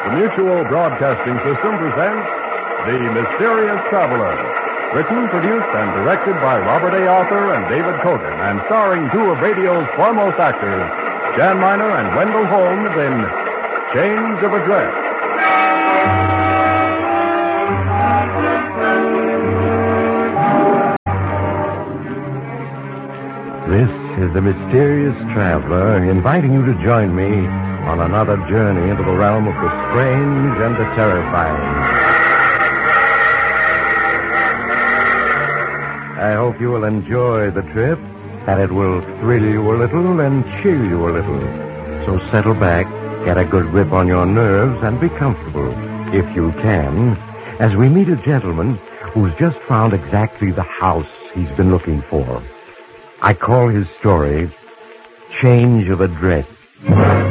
The Mutual Broadcasting System presents The Mysterious Traveler. Written, produced, and directed by Robert A. Arthur and David Cogan, and starring two of radio's foremost actors, Jan Miner and Wendell Holmes, in Change of Address. This is the Mysterious Traveler, inviting you to join me on another journey into the realm of the strange and the terrifying. I hope you will enjoy the trip, that it will thrill you a little and chill you a little. So settle back, get a good grip on your nerves, and be comfortable, if you can, as we meet a gentleman who's just found exactly the house he's been looking for. I call his story Change of Address.